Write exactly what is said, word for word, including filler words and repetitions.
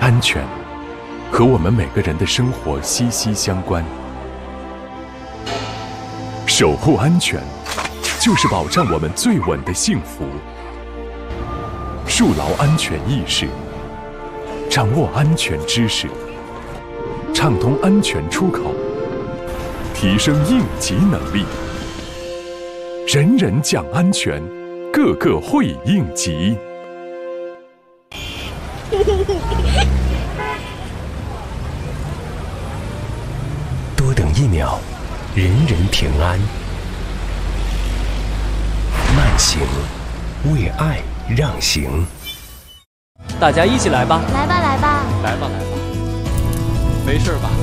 安全和我们每个人的生活息息相关。守护安全，就是保障我们最稳的幸福。树牢安全意识，掌握安全知识，畅通安全出口，提升应急能力。人人讲安全，个个会应急。 多等一秒，人人平安。慢行，为爱让行。 大家一起来吧！ 来吧，来吧， 来吧，来吧，没事吧？